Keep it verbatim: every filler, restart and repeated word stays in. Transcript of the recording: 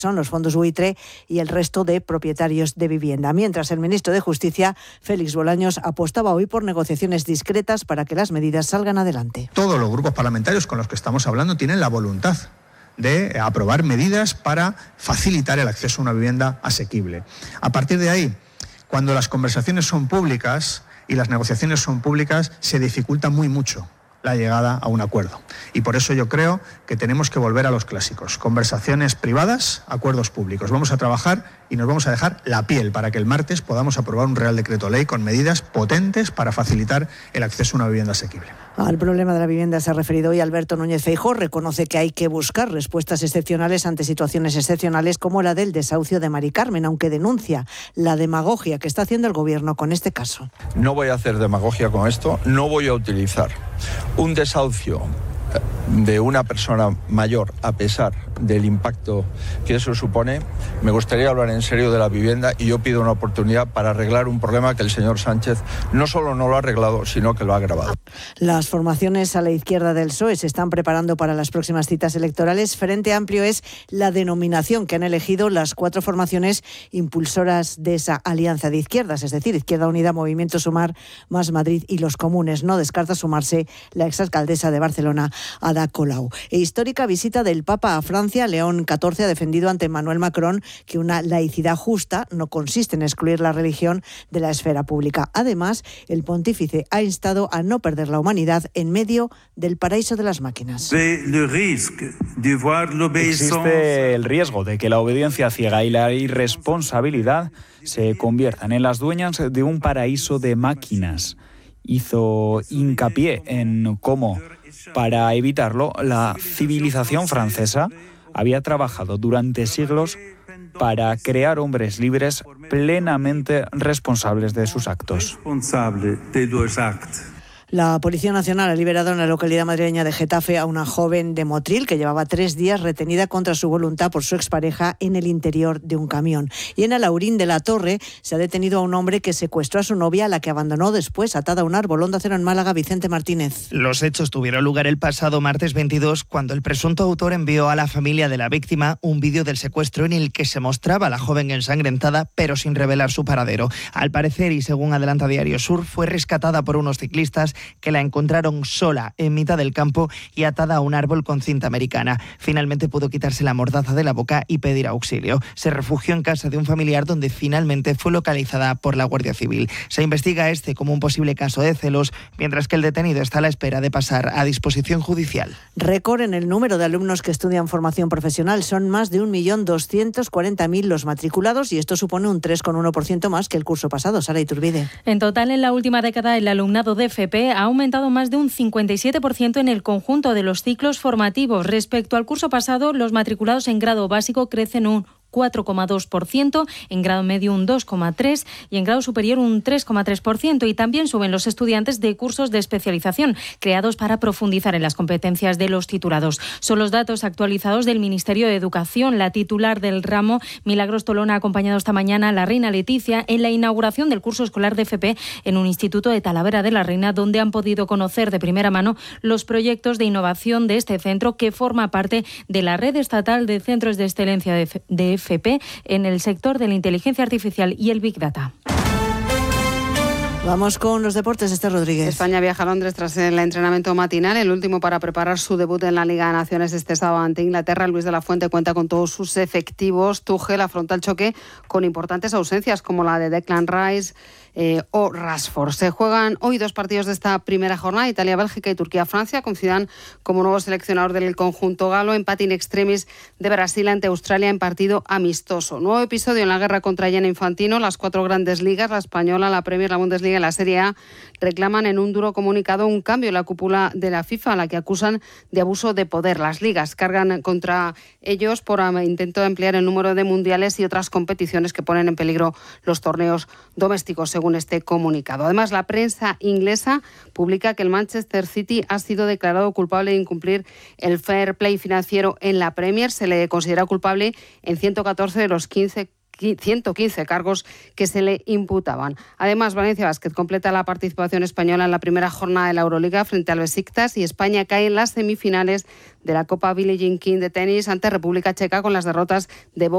son los fondos buitre y el resto de propietarios de vivienda. Mientras el ministro de Justicia, Félix Bolaños, apostaba hoy por negociaciones discretas para que las medidas salgan adelante. Todos los grupos parlamentarios con los que estamos hablando tienen la voluntad de aprobar medidas para facilitar el acceso a una vivienda asequible. A partir de ahí, cuando las conversaciones son públicas y las negociaciones son públicas, se dificulta muy mucho la llegada a un acuerdo. Y por eso yo creo que tenemos que volver a los clásicos. Conversaciones privadas, acuerdos públicos. Vamos a trabajar y nos vamos a dejar la piel para que el martes podamos aprobar un Real Decreto Ley con medidas potentes para facilitar el acceso a una vivienda asequible. Al problema de la vivienda se ha referido hoy Alberto Núñez Feijóo. Reconoce que hay que buscar respuestas excepcionales ante situaciones excepcionales como la del desahucio de Mari Carmen, aunque denuncia la demagogia que está haciendo el Gobierno con este caso. No voy a hacer demagogia con esto, no voy a utilizar un desahucio de una persona mayor, a pesar del impacto que eso supone. Me gustaría hablar en serio de la vivienda y yo pido una oportunidad para arreglar un problema que el señor Sánchez no solo no lo ha arreglado, sino que lo ha agravado. Las formaciones a la izquierda del P S O E se están preparando para las próximas citas electorales. Frente Amplio es la denominación que han elegido las cuatro formaciones impulsoras de esa alianza de izquierdas, es decir, Izquierda Unida, Movimiento Sumar, Más Madrid y Los Comunes. No descarta sumarse la exalcaldesa de Barcelona, Ada Colau. E histórica visita del Papa a Francia. León catorce ha defendido ante Emmanuel Macron que una laicidad justa no consiste en excluir la religión de la esfera pública. Además, el pontífice ha instado a no perder la humanidad en medio del paraíso de las máquinas. Existe el riesgo de que la obediencia ciega y la irresponsabilidad se conviertan en las dueñas de un paraíso de máquinas. Hizo hincapié en cómo, para evitarlo, la civilización francesa había trabajado durante siglos para crear hombres libres plenamente responsables de sus actos. La Policía Nacional ha liberado en la localidad madrileña de Getafe a una joven de Motril que llevaba tres días retenida contra su voluntad por su expareja en el interior de un camión. Y en Alaurín de la Torre se ha detenido a un hombre que secuestró a su novia, a la que abandonó después atada a un árbol. Onda Cero en Málaga, Vicente Martínez. Los hechos tuvieron lugar el pasado martes veintidós, cuando el presunto autor envió a la familia de la víctima un vídeo del secuestro en el que se mostraba a la joven ensangrentada, pero sin revelar su paradero. Al parecer, y según adelanta Diario Sur, fue rescatada por unos ciclistas que la encontraron sola en mitad del campo y atada a un árbol con cinta americana. Finalmente pudo quitarse la mordaza de la boca y pedir auxilio. Se refugió en casa de un familiar, donde finalmente fue localizada por la Guardia Civil. Se investiga este como un posible caso de celos, mientras que el detenido está a la espera de pasar a disposición judicial. Récord en el número de alumnos que estudian formación profesional. Son más de un millón doscientos cuarenta mil los matriculados y esto supone un tres coma uno por ciento más que el curso pasado. Sara Iturbide. En total, en la última década, el alumnado de F P ha aumentado más de un cincuenta y siete por ciento en el conjunto de los ciclos formativos. Respecto al curso pasado, los matriculados en grado básico crecen un cuatro coma dos por ciento, en grado medio un dos coma tres por ciento y en grado superior un tres coma tres por ciento. Y también suben los estudiantes de cursos de especialización creados para profundizar en las competencias de los titulados. Son los datos actualizados del Ministerio de Educación. La titular del ramo, Milagros Tolón, ha acompañado esta mañana a la reina Leticia en la inauguración del curso escolar de F P en un instituto de Talavera de la Reina, donde han podido conocer de primera mano los proyectos de innovación de este centro, que forma parte de la red estatal de centros de excelencia de F P F P en el sector de la inteligencia artificial y el Big Data. Vamos con los deportes, Esther Rodríguez. España viaja a Londres tras el entrenamiento matinal, el último para preparar su debut en la Liga de Naciones este sábado ante Inglaterra. Luis de la Fuente cuenta con todos sus efectivos. Tuchel afronta el choque con importantes ausencias como la de Declan Rice eh, o Rashford. Se juegan hoy dos partidos de esta primera jornada, Italia-Bélgica y Turquía-Francia, con Zidane como nuevo seleccionador del conjunto galo. Empate in extremis de Brasil ante Australia en partido amistoso. Nuevo episodio en la guerra contra Gianni Infantino. Las cuatro grandes ligas, la española, la Premier, la Bundesliga y la Serie A, reclaman en un duro comunicado un cambio en la cúpula de la FIFA, a la que acusan de abuso de poder. Las ligas cargan contra ellos por intento de ampliar el número de mundiales y otras competiciones que ponen en peligro los torneos domésticos, según este comunicado. Además, la prensa inglesa publica que el Manchester City ha sido declarado culpable de incumplir el fair play financiero en la Premier. Se le considera culpable en ciento catorce de los quince ciento quince cargos que se le imputaban. Además, Valencia Basket completa la participación española en la primera jornada de la Euroliga frente al Besiktas, y España cae en las semifinales de la Copa Billie Jean King de tenis ante República Checa con las derrotas de